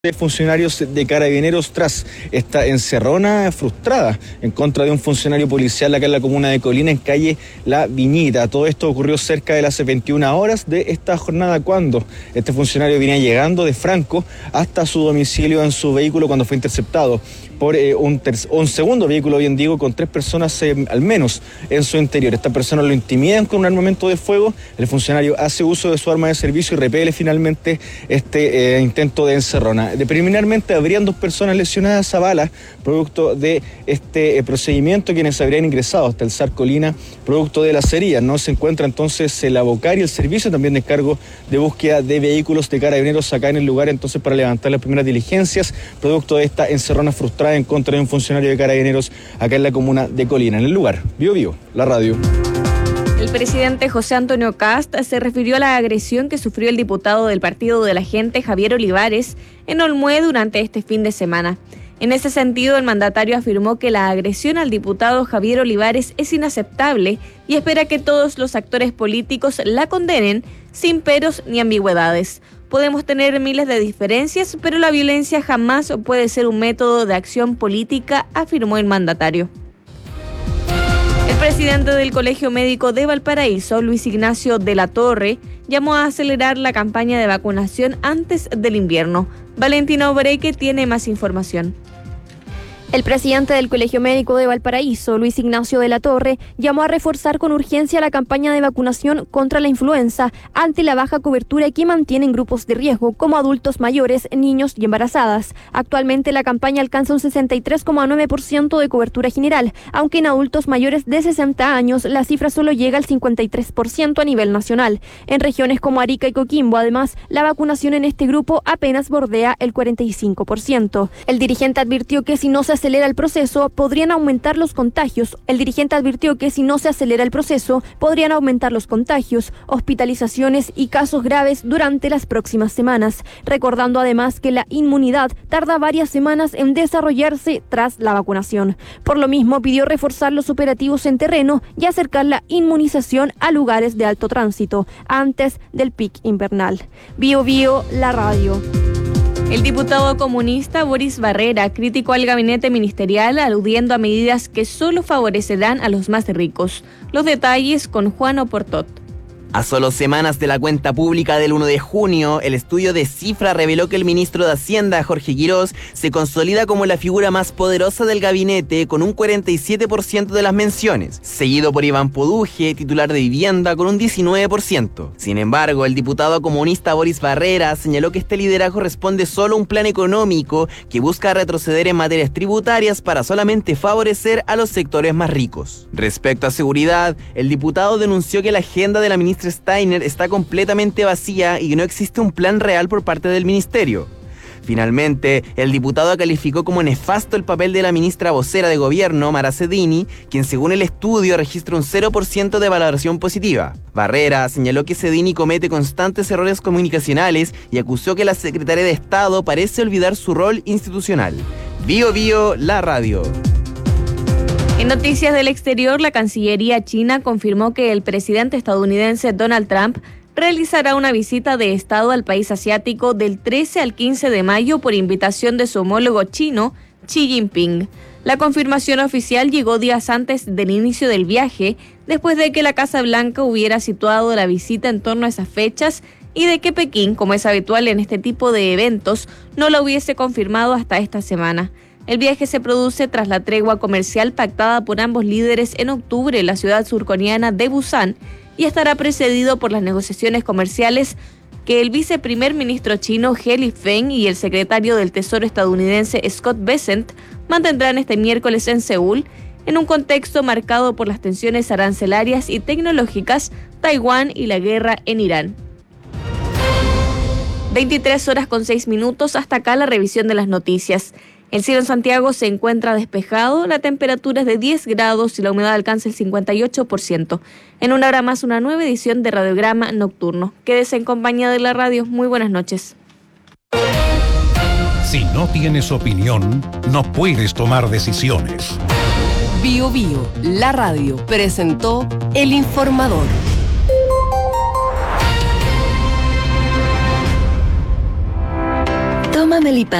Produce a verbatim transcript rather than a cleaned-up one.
de funcionarios de Carabineros tras esta encerrona frustrada en contra de un funcionario policial acá en la comuna de Colina, en calle La Viñita. Todo esto ocurrió cerca de las veintiuna horas de esta jornada, cuando este funcionario venía llegando de Franco hasta su domicilio en su vehículo, cuando fue interceptado por eh, un, un segundo vehículo, bien digo, con tres personas eh, al menos en su interior. Estas personas lo intimidan con un armamento de fuego. El funcionario hace uso de su arma de servicio y repele finalmente este eh, intento de encerrona. De preliminarmente habrían dos personas lesionadas a bala, producto de este eh, procedimiento, quienes habrían ingresado hasta el S A R Colina, producto de las heridas. No se encuentra entonces el ABOCAR y el servicio también de cargo de búsqueda de vehículos de Carabineros acá en el lugar, entonces para levantar las primeras diligencias, producto de esta encerrona frustrada en contra de un funcionario de Carabineros acá en la comuna de Colina. En el lugar, Bio Bio, la radio. El presidente José Antonio Kast se refirió a la agresión que sufrió el diputado del Partido de la Gente, Javier Olivares, en Olmué durante este fin de semana. En ese sentido, el mandatario afirmó que la agresión al diputado Javier Olivares es inaceptable y espera que todos los actores políticos la condenen sin peros ni ambigüedades. Podemos tener miles de diferencias, pero la violencia jamás puede ser un método de acción política, afirmó el mandatario. El presidente del Colegio Médico de Valparaíso, Luis Ignacio de la Torre, llamó a acelerar la campaña de vacunación antes del invierno. Valentina Obreque tiene más información. El presidente del Colegio Médico de Valparaíso, Luis Ignacio de la Torre, llamó a reforzar con urgencia la campaña de vacunación contra la influenza ante la baja cobertura que mantienen grupos de riesgo como adultos mayores, niños y embarazadas. Actualmente la campaña alcanza un sesenta y tres coma nueve por ciento de cobertura general, aunque en adultos mayores de sesenta años la cifra solo llega al cincuenta y tres por ciento a nivel nacional. En regiones como Arica y Coquimbo, además, la vacunación en este grupo apenas bordea el cuarenta y cinco por ciento. El dirigente advirtió que si no se acelera el proceso, podrían aumentar los contagios. El dirigente advirtió que si no se acelera el proceso, podrían aumentar los contagios, hospitalizaciones y casos graves durante las próximas semanas, recordando además que la inmunidad tarda varias semanas en desarrollarse tras la vacunación. Por lo mismo, pidió reforzar los operativos en terreno y acercar la inmunización a lugares de alto tránsito antes del pic invernal. Bio Bio, la radio. El diputado comunista Boris Barrera criticó al gabinete ministerial aludiendo a medidas que solo favorecerán a los más ricos. Los detalles con Juan Oportot. A solo semanas de la cuenta pública del uno de junio, el estudio de Cifra reveló que el ministro de Hacienda, Jorge Quirós, se consolida como la figura más poderosa del gabinete con un cuarenta y siete por ciento de las menciones, seguido por Iván Poduje, titular de Vivienda, con un diecinueve por ciento. Sin embargo, el diputado comunista Boris Barrera señaló que este liderazgo responde solo a un plan económico que busca retroceder en materias tributarias para solamente favorecer a los sectores más ricos. Respecto a seguridad, el diputado denunció que la agenda de la ministra Steiner está completamente vacía y que no existe un plan real por parte del ministerio. Finalmente, el diputado calificó como nefasto el papel de la ministra vocera de gobierno, Mara Cedini, quien según el estudio registra un cero por ciento de valoración positiva. Barrera señaló que Cedini comete constantes errores comunicacionales y acusó que la secretaria de Estado parece olvidar su rol institucional. Bio Bio, la radio. En noticias del exterior, la Cancillería china confirmó que el presidente estadounidense Donald Trump realizará una visita de Estado al país asiático del trece al quince de mayo por invitación de su homólogo chino, Xi Jinping. La confirmación oficial llegó días antes del inicio del viaje, después de que la Casa Blanca hubiera situado la visita en torno a esas fechas y de que Pekín, como es habitual en este tipo de eventos, no la hubiese confirmado hasta esta semana. El viaje se produce tras la tregua comercial pactada por ambos líderes en octubre en la ciudad surcoreana de Busan y estará precedido por las negociaciones comerciales que el viceprimer ministro chino He Lifeng y el secretario del Tesoro estadounidense Scott Bessent mantendrán este miércoles en Seúl, en un contexto marcado por las tensiones arancelarias y tecnológicas, Taiwán y la guerra en Irán. veintitrés horas con seis minutos, hasta acá la revisión de las noticias. El cielo en Santiago se encuentra despejado, la temperatura es de diez grados y la humedad alcanza el cincuenta y ocho por ciento. En una hora más, una nueva edición de Radiograma Nocturno. Quédese en compañía de la radio. Muy buenas noches. Si no tienes opinión, no puedes tomar decisiones. Bio Bio, la radio, presentó El Informador. Toma Family